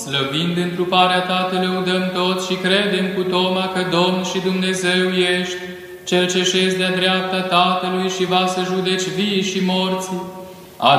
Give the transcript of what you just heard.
Slăvind întruparea Ta, Te lăudăm toți și credem cu toma că Domn și Dumnezeu ești, Cel ce șezi de-a dreapta Tatălui și va să judeci vii și morții,